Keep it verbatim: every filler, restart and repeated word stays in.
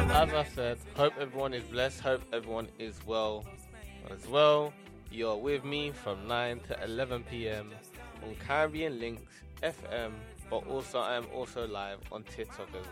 As I said, hope everyone is blessed. Hope everyone is well as well. You're with me from nine to eleven p m on Caribbean Links F M, but also I am also live on TikTok as